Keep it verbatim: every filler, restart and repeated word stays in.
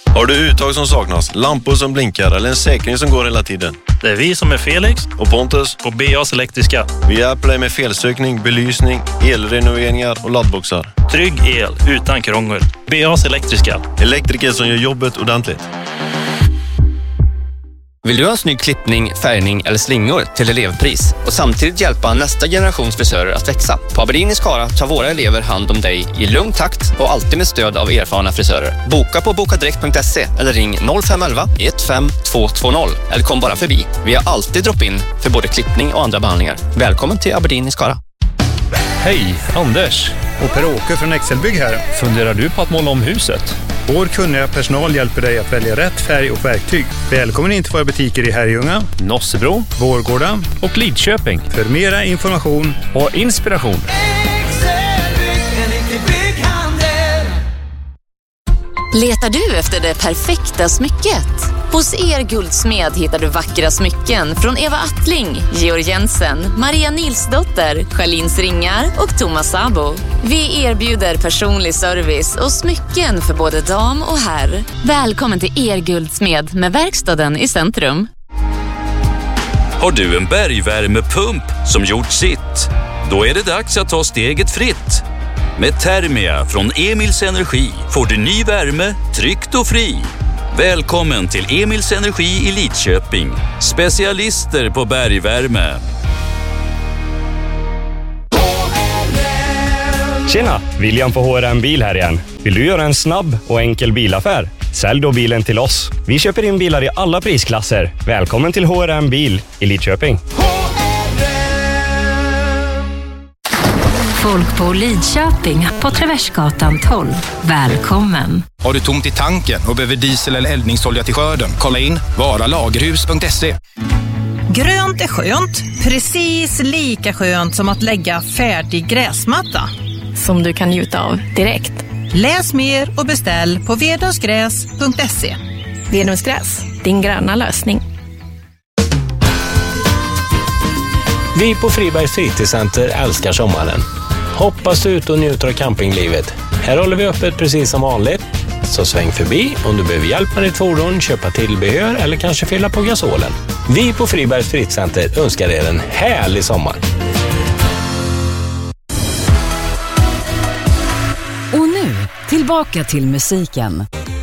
Har du uttag som saknas, lampor som blinkar eller en säkring som går hela tiden? Det är vi som är Felix och Pontus på B A's Elektriska. Vi hjälper dig med felsökning, belysning, elrenoveringar och laddboxar. Trygg el utan krångel. B A's Elektriska. Elektriker som gör jobbet ordentligt. Vill du ha en snygg klippning, färgning eller slingor till elevpris och samtidigt hjälpa nästa generations frisörer att växa? På Aberdeen i Skara tar våra elever hand om dig i lugn takt och alltid med stöd av erfarna frisörer. Boka på bokadirekt punkt se eller ring noll fem ett ett ett fem två två noll eller kom bara förbi. Vi har alltid drop-in för både klippning och andra behandlingar. Välkommen till Aberdeen i Skara. Hej, Anders. Och Per-Åke från Excelbygg här. Funderar du på att måla om huset? Vår kunniga personal hjälper dig att välja rätt färg och verktyg. Välkommen in till våra butiker i Herrljunga, Nossebro, Vårgårda och Lidköping. För mera information och inspiration. Letar du efter det perfekta smycket? Hos Er Guldsmed hittar du vackra smycken från Eva Attling, Georg Jensen, Maria Nilsdotter, Charlins Ringar och Thomas Sabo. Vi erbjuder personlig service och smycken för både dam och herr. Välkommen till Er Guldsmed med verkstaden i centrum. Har du en bergvärmepump som gjort sitt? Då är det dags att ta steget fritt. Med Thermia från Emils Energi får du ny värme, tryggt och fri. Välkommen till Emils Energi i Lidköping. Specialister på bergvärme. Tjena, William på H R M Bil här igen. Vill du göra en snabb och enkel bilaffär? Sälj då bilen till oss. Vi köper in bilar i alla prisklasser. Välkommen till H R M Bil i Lidköping. Folk på Lidköping på Traversgatan tolv. Välkommen. Har du tomt i tanken och behöver diesel eller eldningsolja till skörden? Kolla in varalagerhus punkt se. Grönt är skönt. Precis lika skönt som att lägga färdig gräsmatta. Som du kan njuta av direkt. Läs mer och beställ på vedungsgräs punkt se. Vedungsgräs, din gröna lösning. Vi på Fribergs fritidscenter älskar sommaren. Hoppas ut och njuter av campinglivet. Här håller vi öppet precis som vanligt. Så sväng förbi om du behöver hjälp med ditt fordon, köpa tillbehör eller kanske fylla på gasolen. Vi på Fribergs fritidscenter önskar er en härlig sommar. Och nu, tillbaka till musiken.